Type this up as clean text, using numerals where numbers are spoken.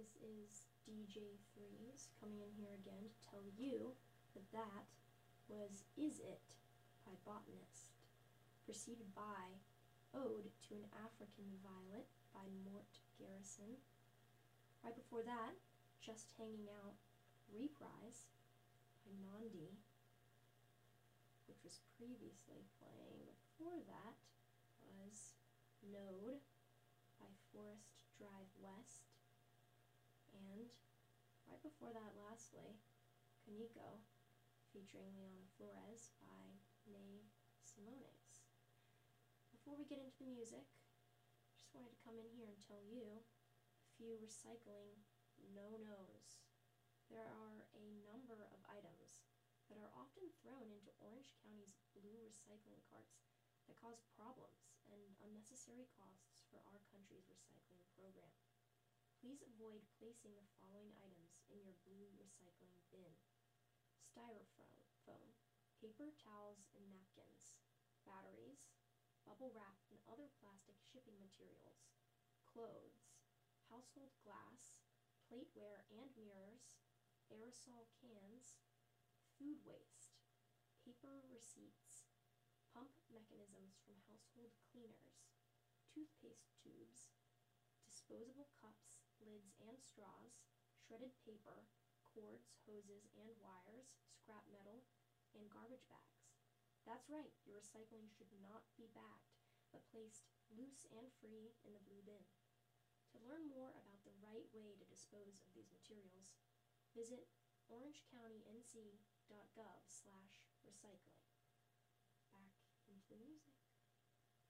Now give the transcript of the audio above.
This is DJ Freeze coming in here again to tell you that was Is It by Botanist, preceded by Ode to an African Violet by Mort Garrison. Right before that, Just Hanging Out Reprise by Nandi, which was previously playing. Before that was Node by Forest Drive West, and right before that, lastly, Kaneko featuring Leona Flores by Ney Simones. Before we get into the music, I just wanted to come in here and tell you a few recycling no-nos. There are a number of items that are often thrown into Orange County's blue recycling carts that cause problems and unnecessary costs for our country's recycling program. Please avoid placing the following items in your blue recycling bin: styrofoam, paper towels and napkins, batteries, bubble wrap and other plastic shipping materials, clothes, household glass, plateware and mirrors, aerosol cans, food waste, paper receipts, pump mechanisms from household cleaners, toothpaste tubes, disposable cups, lids and straws, shredded paper, cords, hoses and wires, scrap metal, and garbage bags. That's right, your recycling should not be bagged, but placed loose and free in the blue bin. To learn more about the right way to dispose of these materials, visit orangecountync.gov/recycling. Back into the music.